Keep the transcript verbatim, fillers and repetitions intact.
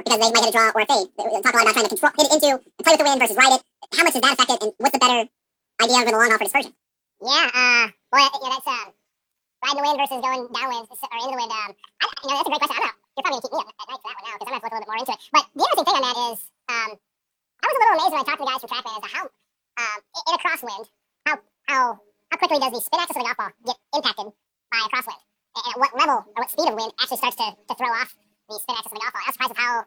because they might hit a draw or a fade. We talk a lot about trying to control, hit it into, and play with the wind versus ride it. How much does that affect it, and what's the better idea over the long haul for dispersion? Yeah, uh, boy, you know, that's um, riding the wind versus going downwind or into the wind. Um, I, you know, that's a great question. I don't know. You're probably gonna keep me up at night for that one now because I'm gonna have to look a little bit more into it. But the interesting thing on that is, um, I was a little amazed when I talked to the guys from TrackMan as to how, um, in a crosswind, how how how quickly does the spin axis of the golf ball get impacted by a crosswind, and at what level or what speed of wind actually starts to, to throw off the spin axis of the golf ball. I was surprised with how